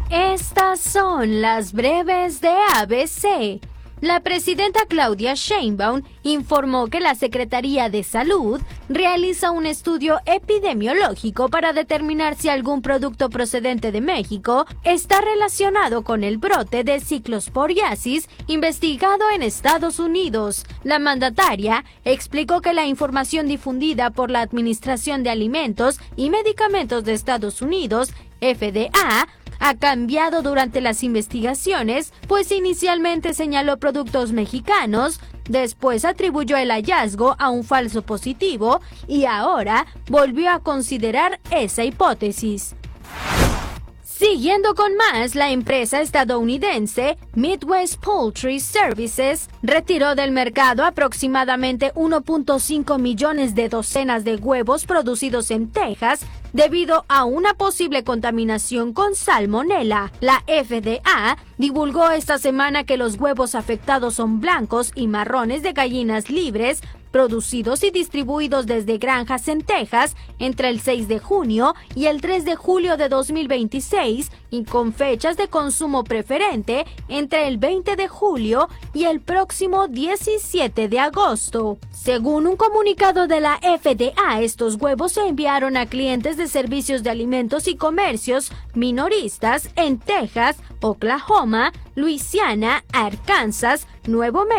Estas son las breves de ABC. La presidenta Claudia Sheinbaum informó que la Secretaría de Salud realiza un estudio epidemiológico para determinar si algún producto procedente de México está relacionado con el brote de ciclosporiasis investigado en Estados Unidos. La mandataria explicó que la información difundida por la Administración de Alimentos y Medicamentos de Estados Unidos, FDA, ha cambiado durante las investigaciones, pues inicialmente señaló productos mexicanos, después atribuyó el hallazgo a un falso positivo y ahora volvió a considerar esa hipótesis. Siguiendo con más, la empresa estadounidense Midwest Poultry Services retiró del mercado aproximadamente 1.5 millones de docenas de huevos producidos en Texas debido a una posible contaminación con salmonela. La FDA divulgó esta semana que los huevos afectados son blancos y marrones de gallinas libres, producidos y distribuidos desde granjas en Texas entre el 6 de junio y el 3 de julio de 2026 y con fechas de consumo preferente entre el 20 de julio y el próximo 17 de agosto. Según un comunicado de la FDA, estos huevos se enviaron a clientes de servicios de alimentos y comercios minoristas en Texas, Oklahoma, Luisiana, Arkansas, Nuevo México